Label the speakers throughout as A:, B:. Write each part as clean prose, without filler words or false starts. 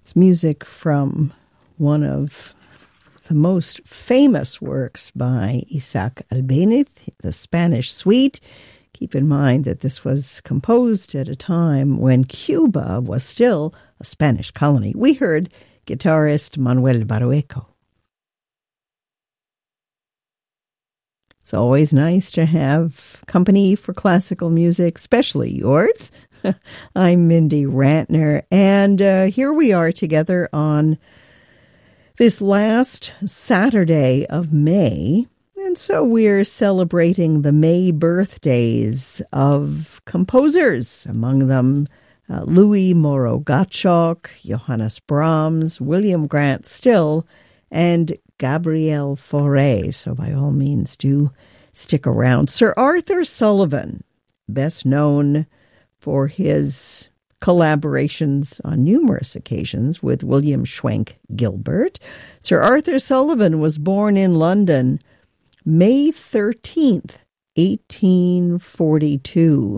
A: It's music from one of the most famous works by Isaac Albéniz, the Spanish Suite. Keep in mind that this was composed at a time when Cuba was still a Spanish colony. We heard guitarist Manuel Barrueco. It's always nice to have company for classical music, especially yours. I'm Mindy Rantner, and here we are together on this last Saturday of May, and so we're celebrating the May birthdays of composers, among them Louis Moreau Gottschalk, Johannes Brahms, William Grant Still, and Gabriel Fauré. So by all means, do stick around. Sir Arthur Sullivan, best known for his collaborations on numerous occasions with William Schwenk Gilbert. Sir Arthur Sullivan was born in London May 13th, 1842.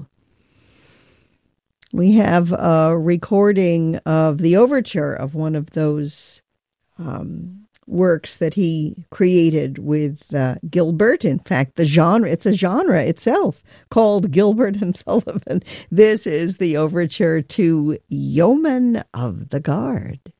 A: We have a recording of the overture of one of those works that he created with Gilbert. In fact, it's a genre itself called Gilbert and Sullivan. This is the overture to Yeoman of the Guard.